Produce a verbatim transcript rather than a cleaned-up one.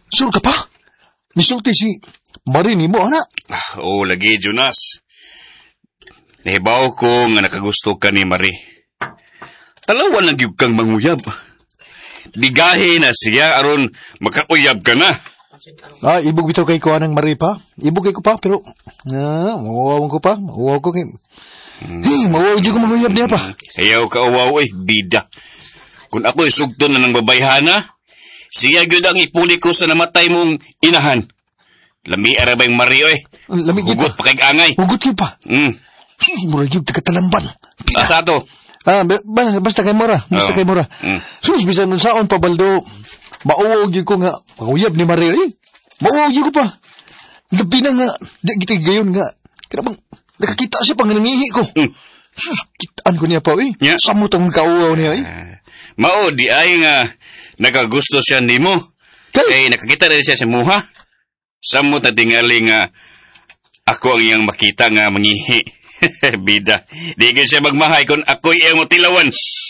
Sur ka pa? Misulti si Marie ni mo, anak. Ah, Oo, lagi, Jonas. Nahibaw ko nga nakagusto ka ni Marie. Talawan lang yung kang manguyab. Bigahe na siya, aron makauyab ka na. Ah, ibog bitaw kay ko anang Marie pa. Ibog kay ko pa, pero, ah, mawawang ko pa. Mawaw ko kay... Hmm. Hey, mawaw di ko manguyab niya pa. Ayaw ka uwaw, eh, bida. Kung ako'y sugton na ng babayhana, siya yun ang ipuli ko sa namatay mong inahan. Lami arabay Marie, eh. Lami Hugot pa kay angay. Hugot ka pa. Hmm. Sus, mura yung taga-talamban. Asa to? Ah, ba, basta kay Mora. Basta oh. kay Mora. Mm. Sus, bisan nun saon pa, Baldo. Mauwag ko nga. Makuyab ni Maria, eh. Mauwag ko pa. Labi na nga. Di kita gayon nga. Kaya bang, nakakita siya pang nangihi ko. Mm. Sus, kitaan ko niya pa, eh. Yeah. Samot ang kauwaw niya, eh. Uh, mao, di ay nga, nakagusto siya ni mo. Kay, eh, nakakita rin siya sa muha. Samot na tingali nga, ako ang iyang makita nga mangihi. Bida, di ka siya magmahay kung ako'y iyang motilawan.